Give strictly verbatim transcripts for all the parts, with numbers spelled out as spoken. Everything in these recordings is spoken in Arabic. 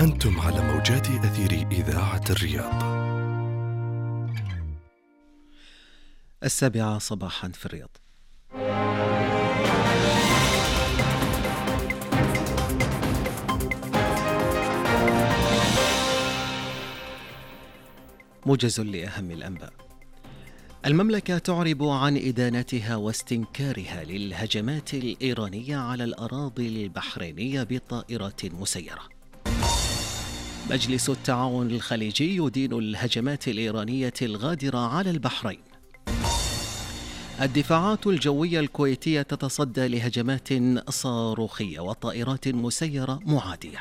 أنتم على موجات أثير إذاعة الرياض. السابعة صباحا في الرياض. موجز لأهم الأنباء. المملكة تعرب عن إدانتها واستنكارها للهجمات الإيرانية على الأراضي البحرينية بطائرات مسيرة. مجلس التعاون الخليجي يدين الهجمات الإيرانية الغادرة على البحرين. الدفاعات الجوية الكويتية تتصدى لهجمات صاروخية وطائرات مسيرة معادية.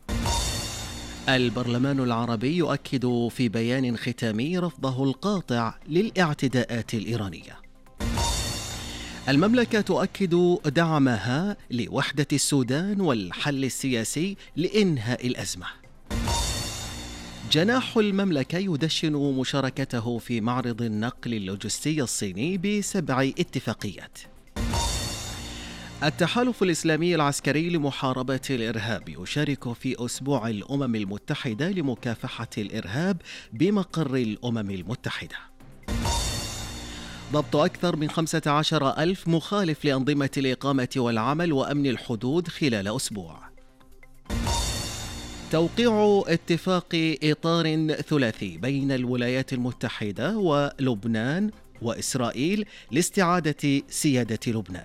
البرلمان العربي يؤكد في بيان ختامي رفضه القاطع للاعتداءات الإيرانية. المملكة تؤكد دعمها لوحدة السودان والحل السياسي لإنهاء الأزمة. جناح المملكة يدشن مشاركته في معرض النقل اللوجستي الصيني بسبع اتفاقيات. التحالف الإسلامي العسكري لمحاربة الإرهاب يشارك في أسبوع الأمم المتحدة لمكافحة الإرهاب بمقر الأمم المتحدة. ضبط أكثر من خمسة عشر ألف مخالف لأنظمة الإقامة والعمل وأمن الحدود خلال أسبوع. توقيع اتفاق إطار ثلاثي بين الولايات المتحدة ولبنان وإسرائيل لاستعادة سيادة لبنان.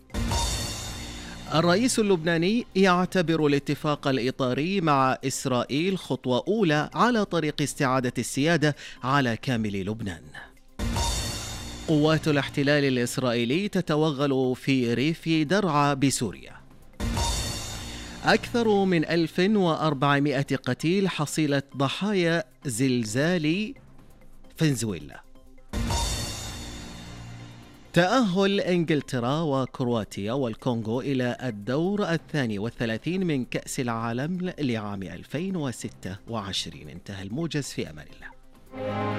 الرئيس اللبناني يعتبر الاتفاق الإطاري مع إسرائيل خطوة أولى على طريق استعادة السيادة على كامل لبنان. قوات الاحتلال الإسرائيلي تتوغل في ريف درعا بسوريا. أكثر من ألف وأربعمائة قتيل حصيلة ضحايا زلزال فنزويلا. تأهل إنجلترا وكرواتيا والكونغو إلى الدور الثاني والثلاثين من كأس العالم لعام ألفين وستة وعشرين. انتهى الموجز، في أمان الله.